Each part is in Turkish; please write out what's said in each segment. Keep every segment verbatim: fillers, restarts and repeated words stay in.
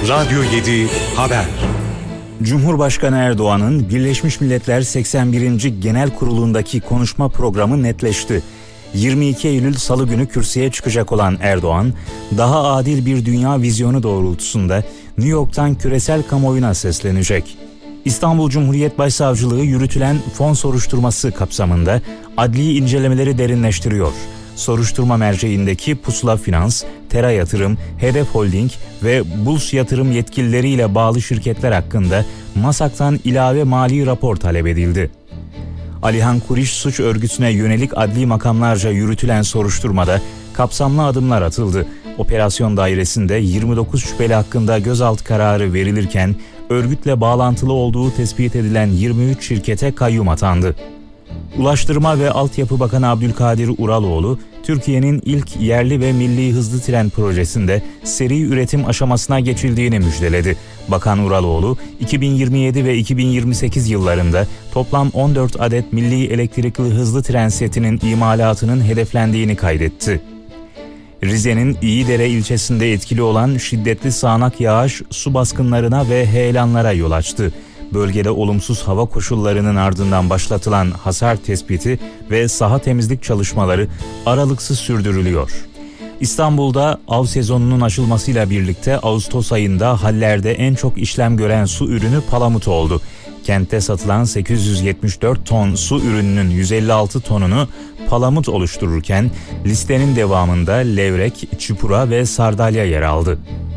Radyo yedi Haber. Cumhurbaşkanı Erdoğan'ın Birleşmiş Milletler seksen birinci Genel Kurulu'ndaki konuşma programı netleşti. yirmi iki Eylül Salı günü kürsüye çıkacak olan Erdoğan, daha adil bir dünya vizyonu doğrultusunda New York'tan küresel kamuoyuna seslenecek. İstanbul Cumhuriyet Başsavcılığı yürütülen fon soruşturması kapsamında adli incelemeleri derinleştiriyor. Soruşturma merceğindeki Pusula Finans, Tera Yatırım, Hedef Holding ve Burs Yatırım yetkilileriyle bağlı şirketler hakkında MASAK'tan ilave mali rapor talep edildi. Alihan Kuriş suç örgütüne yönelik adli makamlarca yürütülen soruşturmada kapsamlı adımlar atıldı. Operasyon dairesinde yirmi dokuz şüpheli hakkında gözaltı kararı verilirken örgütle bağlantılı olduğu tespit edilen yirmi üç şirkete kayyum atandı. Ulaştırma ve Altyapı Bakanı Abdülkadir Uraloğlu, Türkiye'nin ilk yerli ve milli hızlı tren projesinde seri üretim aşamasına geçildiğini müjdeledi. Bakan Uraloğlu, iki bin yirmi yedi ve iki bin yirmi sekiz yıllarında toplam on dört adet milli elektrikli hızlı tren setinin imalatının hedeflendiğini kaydetti. Rize'nin İyidere ilçesinde etkili olan şiddetli sağanak yağış su baskınlarına ve heyelanlara yol açtı. Bölgede olumsuz hava koşullarının ardından başlatılan hasar tespiti ve saha temizlik çalışmaları aralıksız sürdürülüyor. İstanbul'da av sezonunun açılmasıyla birlikte Ağustos ayında hallerde en çok işlem gören su ürünü palamut oldu. Kentte satılan sekiz yüz yetmiş dört ton su ürününün yüz elli altı tonunu palamut oluştururken listenin devamında levrek, çupura ve sardalya yer aldı.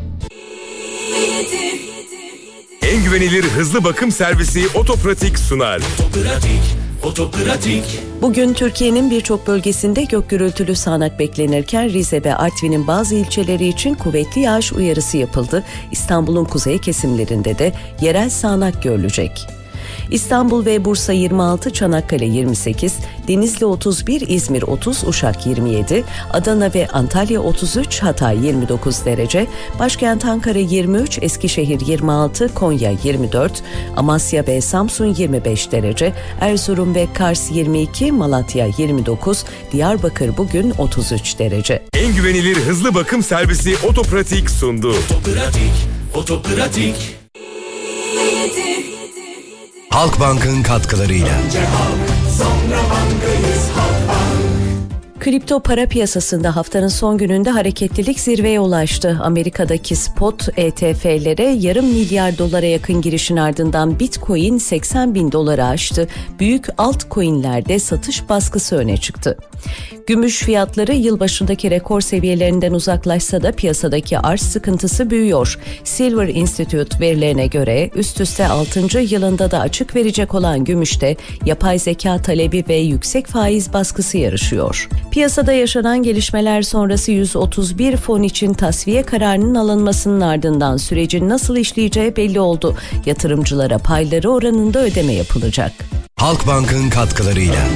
En güvenilir hızlı bakım servisi Otopratik sunar. Otopratik, Otopratik. Bugün Türkiye'nin birçok bölgesinde gök gürültülü sağanak beklenirken Rize ve Artvin'in bazı ilçeleri için kuvvetli yağış uyarısı yapıldı. İstanbul'un kuzey kesimlerinde de yerel sağanak görülecek. İstanbul ve Bursa yirmi altı, Çanakkale yirmi sekiz, Denizli otuz bir, İzmir otuz, Uşak yirmi yedi, Adana ve Antalya otuz üç, Hatay yirmi dokuz derece, başkent Ankara yirmi üç, Eskişehir yirmi altı, Konya yirmi dört, Amasya ve Samsun yirmi beş derece, Erzurum ve Kars yirmi iki, Malatya yirmi dokuz, Diyarbakır bugün otuz üç derece. En güvenilir hızlı bakım servisi Otopratik sundu. Otopratik, Otopratik. Halkbank'ın katkılarıyla. Kripto para piyasasında haftanın son gününde hareketlilik zirveye ulaştı. Amerika'daki spot E T F'lere yarım milyar dolara yakın girişin ardından Bitcoin seksen bin doları aştı. Büyük altcoin'lerde satış baskısı öne çıktı. Gümüş fiyatları yılbaşındaki rekor seviyelerinden uzaklaşsa da piyasadaki arz sıkıntısı büyüyor. Silver Institute verilerine göre üst üste altıncı yılında da açık verecek olan gümüşte yapay zeka talebi ve yüksek faiz baskısı yarışıyor. Piyasada yaşanan gelişmeler sonrası yüz otuz bir fon için tasfiye kararının alınmasının ardından sürecin nasıl işleyeceği belli oldu. Yatırımcılara payları oranında ödeme yapılacak. Halkbank'ın katkılarıyla.